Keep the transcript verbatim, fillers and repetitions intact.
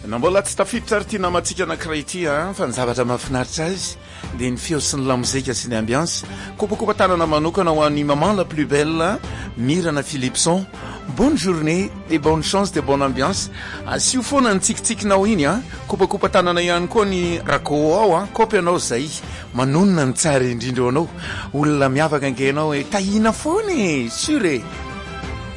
na mbola tsy tafiditra ary tia namatsika anankiray ity a fa ny zavatra mahafinaritra azy dia ny feo sy ny lamozika sy ny ambiance kopakopa tanana manokana ho an'ny maman la plus belle Mirana Philipson. Bonne journée et bonne chance de bonne ambiance. Asio foana ny tsikitsikinao iny a kopakopa tanana ihany koa ny rako ao a kopy anao zay manonona ny tsara indrindra anao olona miavaka ankenao e tahina foana e sure